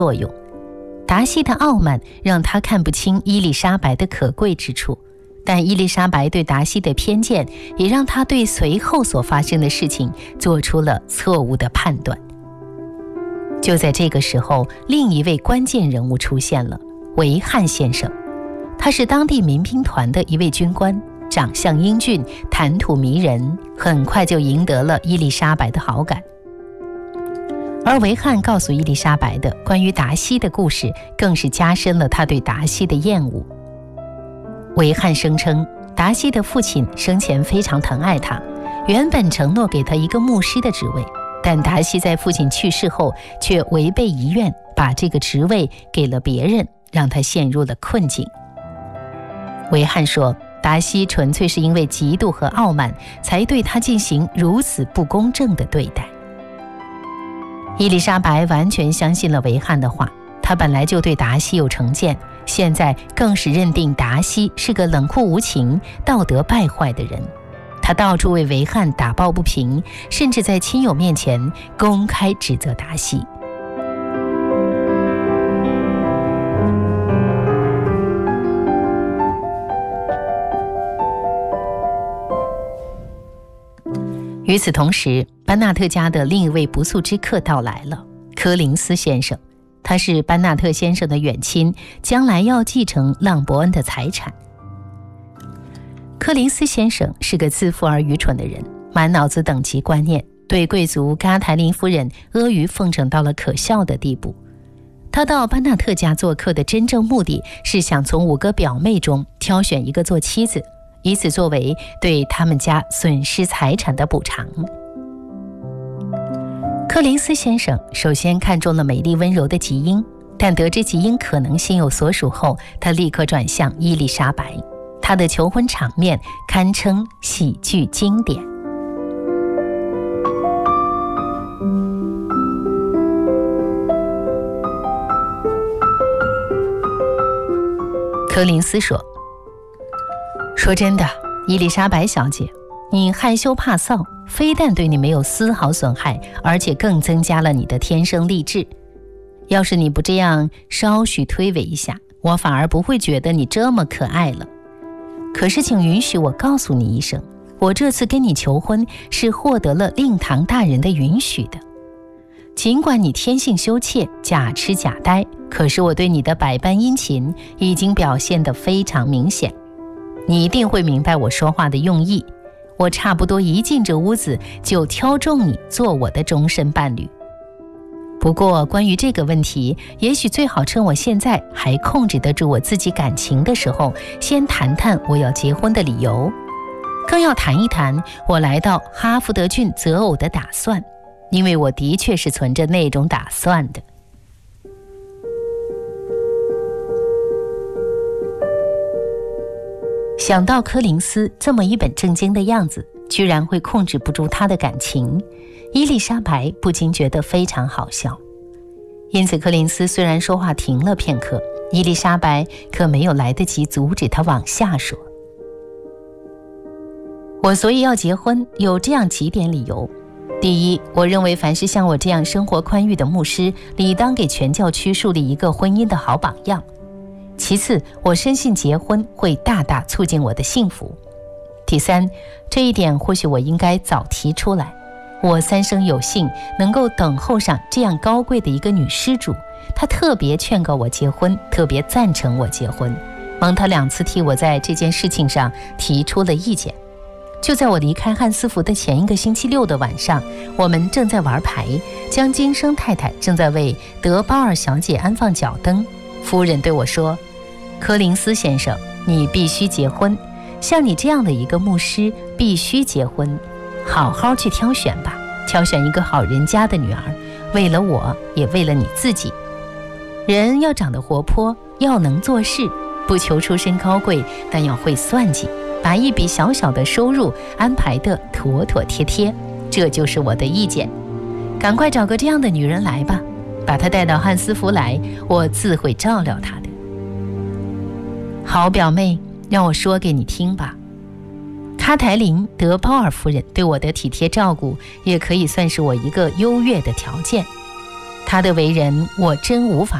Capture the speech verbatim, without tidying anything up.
作用。达西的傲慢让他看不清伊丽莎白的可贵之处，但伊丽莎白对达西的偏见也让他对随后所发生的事情做出了错误的判断。就在这个时候，另一位关键人物出现了，维汉先生。他是当地民兵团的一位军官，长相英俊，谈吐迷人，很快就赢得了伊丽莎白的好感。而维汉告诉伊丽莎白的关于达西的故事，更是加深了他对达西的厌恶。维汉声称，达西的父亲生前非常疼爱他，原本承诺给他一个牧师的职位，但达西在父亲去世后却违背遗愿，把这个职位给了别人，让他陷入了困境。维汉说，达西纯粹是因为嫉妒和傲慢，才对他进行如此不公正的对待。伊丽莎白完全相信了维汉的话，她本来就对达西有成见，现在更是认定达西是个冷酷无情、道德败坏的人。她到处为维汉打抱不平，甚至在亲友面前公开指责达西。与此同时，班纳特家的另一位不速之客到来了，柯林斯先生。他是班纳特先生的远亲，将来要继承朗伯恩的财产。柯林斯先生是个自负而愚蠢的人，满脑子等级观念，对贵族嘎台琳夫人阿谀奉承到了可笑的地步。他到班纳特家做客的真正目的是想从五个表妹中挑选一个做妻子，以此作为对他们家损失财产的补偿。柯林斯先生首先看中了美丽温柔的吉英，但得知吉英可能心有所属后，他立刻转向伊丽莎白。他的求婚场面堪称喜剧经典。柯林斯说，说真的，伊丽莎白小姐，你害羞怕臊，非但对你没有丝毫损害，而且更增加了你的天生丽质。要是你不这样稍许推诿一下，我反而不会觉得你这么可爱了。可是请允许我告诉你一声，我这次跟你求婚是获得了令堂大人的允许的。尽管你天性羞怯，假痴假呆，可是我对你的百般殷勤已经表现得非常明显。你一定会明白我说话的用意。我差不多一进这屋子就挑中你做我的终身伴侣。不过关于这个问题，也许最好趁我现在还控制得住我自己感情的时候，先谈谈我要结婚的理由，更要谈一谈我来到哈福德郡择偶的打算，因为我的确是存着那种打算的。想到柯林斯这么一本正经的样子，居然会控制不住他的感情，伊丽莎白不禁觉得非常好笑。因此柯林斯虽然说话停了片刻，伊丽莎白可没有来得及阻止他往下说。我所以要结婚有这样几点理由。第一，我认为凡是像我这样生活宽裕的牧师，理当给全教区树立一个婚姻的好榜样。其次，我深信结婚会大大促进我的幸福。第三，这一点或许我应该早提出来。我三生有幸能够等候上这样高贵的一个女施主，她特别劝告我结婚，特别赞成我结婚，蒙她两次替我在这件事情上提出了意见。就在我离开汉斯福的前一个星期六的晚上，我们正在玩牌，江金生太太正在为德包尔小姐安放脚灯。夫人对我说，柯林斯先生，你必须结婚，像你这样的一个牧师必须结婚，好好去挑选吧，挑选一个好人家的女儿，为了我，也为了你自己。人要长得活泼，要能做事，不求出身高贵，但要会算计，把一笔小小的收入安排得妥妥帖帖，这就是我的意见。赶快找个这样的女人来吧，把她带到汉斯福来，我自会照料她的。好表妹，让我说给你听吧。卡台琳·德包尔夫人对我的体贴照顾，也可以算是我一个优越的条件。 他的为人我真无法